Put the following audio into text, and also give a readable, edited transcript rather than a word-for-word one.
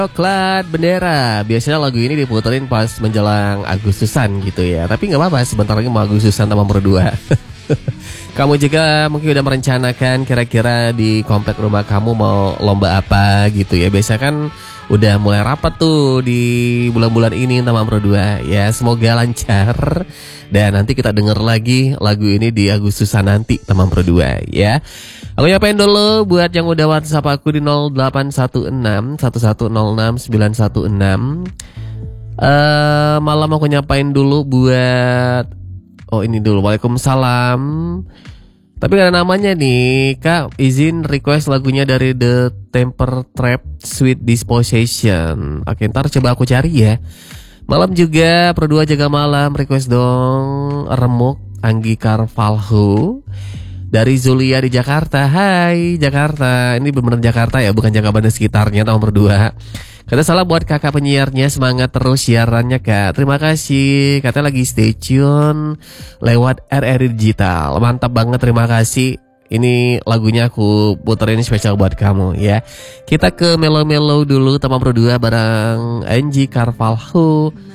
Coklat Bendera. Biasanya lagu ini diputerin pas menjelang Agustusan gitu ya. Tapi nggak apa-apa, sebentar lagi mau Agustusan tambah berdua. Kamu juga mungkin udah merencanakan kira-kira di komplek rumah kamu mau lomba apa gitu ya. Biasa kan udah mulai rapat tuh di bulan-bulan ini Tamam Pro 2 ya. Semoga lancar. Dan nanti kita denger lagi lagu ini di Agustusan nanti Tamam Pro 2 ya. Aku nyapain dulu buat yang udah WhatsApp aku di 0816 1106 916. Malam aku nyapain dulu buat ini dulu. Waalaikumsalam. Tapi gak ada namanya nih. Kak, izin request lagunya dari The Temper Trap Sweet Disposition. Oke, ntar coba aku cari ya. Malam juga Pro 2 jaga malam. Request dong Remuk Anggi Carvalho dari Zulia di Jakarta. Hai Jakarta. Ini beneran Jakarta ya, bukan Jangkabanda sekitarnya. Tahun berdua. Kata salah buat kakak penyiarnya. Semangat terus siarannya kak. Terima kasih. Katanya lagi stay tune lewat RRI Digital. Mantap banget, terima kasih. Ini lagunya aku puterin spesial buat kamu ya. Kita ke melo-melo dulu Tamam Pro 2 bareng Anggi Carvalho.